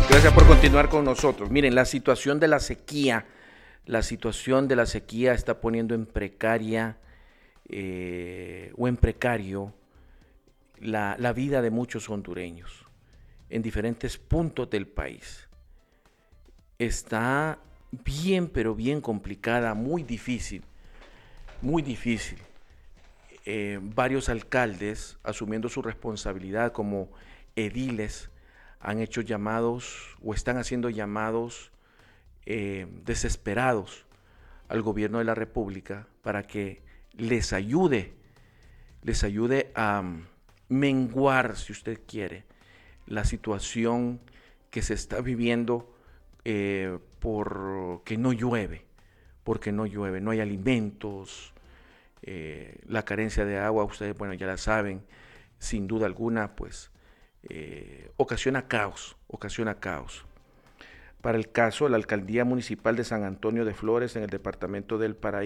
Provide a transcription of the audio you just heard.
Gracias por continuar con nosotros. Miren, la situación de la sequía está poniendo en precaria o en precario la vida de muchos hondureños en diferentes puntos del país. Está bien, pero bien complicada, muy difícil, muy difícil. Varios alcaldes, asumiendo su responsabilidad como ediles, han hecho llamados o están haciendo llamados desesperados al gobierno de la República para que les ayude a menguar, si usted quiere, la situación que se está viviendo porque no llueve, no hay alimentos, la carencia de agua, ustedes, bueno, ya la saben, sin duda alguna, pues ocasiona caos. Para el caso, la Alcaldía Municipal de San Antonio de Flores, en el departamento del Paraíso,